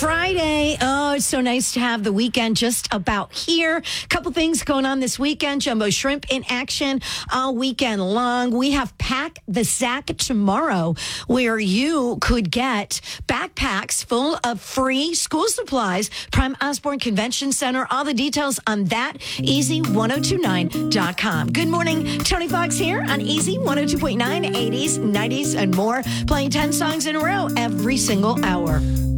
Friday. Oh, it's so nice to have the weekend just about here. Couple things going on this weekend. Jumbo Shrimp in action all weekend long. We have Pack the Sack tomorrow, where you could get backpacks full of free school supplies. Prime Osborne Convention Center. All the details on that, easy1029.com. Good morning. Tony Fox here on Easy 102.9, 80s, 90s, and more. Playing 10 songs in a row every single hour.